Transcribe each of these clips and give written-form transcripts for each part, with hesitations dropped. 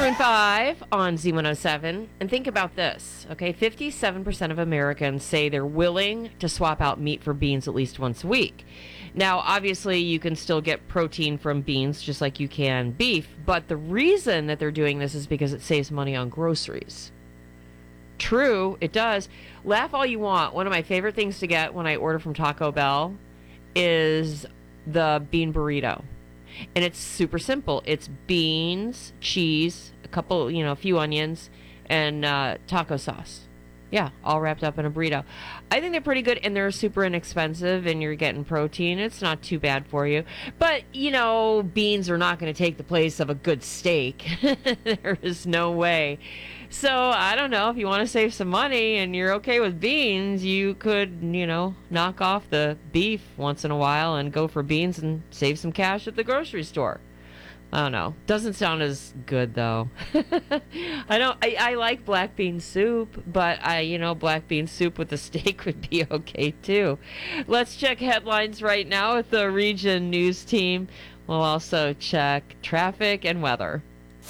5 on Z107. And think about this, okay? 57% of Americans say they're willing to swap out meat for beans at least once a week. Now, obviously, you can still get protein from beans just like you can beef, but the reason that they're doing this is because it saves money on groceries. True, it does. Laugh all you want. One of my favorite things to get when I order from Taco Bell is the bean burrito. And it's super simple. It's beans, cheese, a few onions, and taco sauce. Yeah, all wrapped up in a burrito. I think they're pretty good, and they're super inexpensive, and you're getting protein. It's not too bad for you. But, beans are not going to take the place of a good steak. There is no way. So, I don't know. If you want to save some money and you're okay with beans, you could, knock off the beef once in a while and go for beans and save some cash at the grocery store. I don't know. Doesn't sound as good, though. I like black bean soup, but black bean soup with a steak would be okay, too. Let's check headlines right now with the Region News team. We'll also check traffic and weather.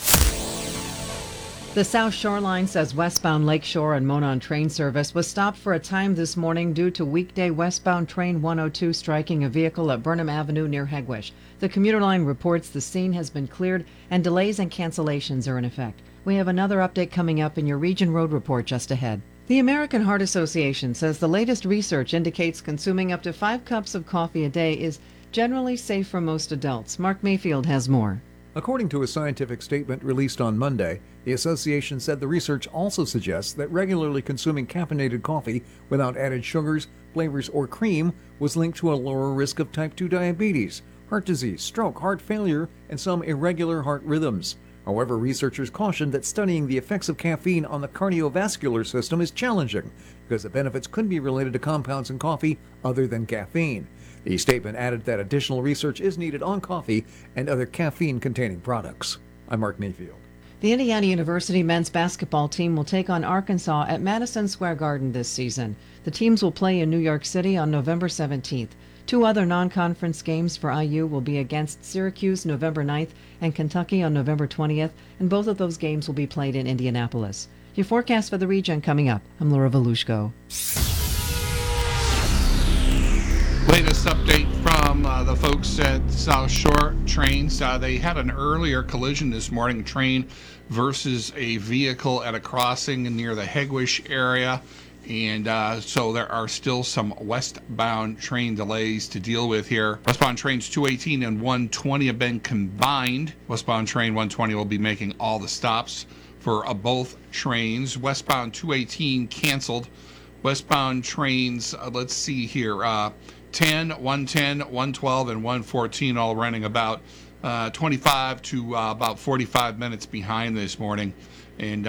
The South Shoreline says westbound Lakeshore and Monon train service was stopped for a time this morning due to weekday westbound train 102 striking a vehicle at Burnham Avenue near Hegewisch. The commuter line reports the scene has been cleared and delays and cancellations are in effect. We have another update coming up in your Region Road Report just ahead. The American Heart Association says the latest research indicates consuming up to 5 cups of coffee a day is generally safe for most adults. Mark Mayfield has more. According to a scientific statement released on Monday, the association said the research also suggests that regularly consuming caffeinated coffee without added sugars, flavors, or cream was linked to a lower risk of type 2 diabetes, heart disease, stroke, heart failure, and some irregular heart rhythms. However, researchers cautioned that studying the effects of caffeine on the cardiovascular system is challenging because the benefits could be related to compounds in coffee other than caffeine. The statement added that additional research is needed on coffee and other caffeine-containing products. I'm Mark Mayfield. The Indiana University men's basketball team will take on Arkansas at Madison Square Garden this season. The teams will play in New York City on November 17th. 2 other non-conference games for IU will be against Syracuse November 9th and Kentucky on November 20th, and both of those games will be played in Indianapolis. Your forecast for the region coming up. I'm Laura Volushko. Latest update from the folks at South Shore Trains. They had an earlier collision this morning, train versus a vehicle at a crossing near the Hegewisch area. And so there are still some westbound train delays to deal with here. Westbound trains 218 and 120 have been combined. Westbound train 120 will be making all the stops for both trains. Westbound 218 canceled. Westbound trains, let's see here, 10, 110, 112, and 114 all running about 25 to about 45 minutes behind this morning. And